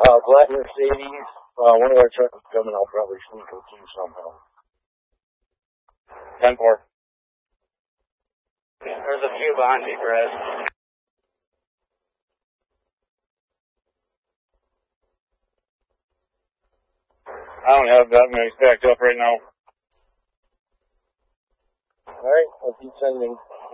Black Mercedes. One of our trucks is coming. I'll probably sneak them through somehow. 10-4. There's a few behind me, Brad. I don't have that many stacked up right now. Alright, I'll keep sending.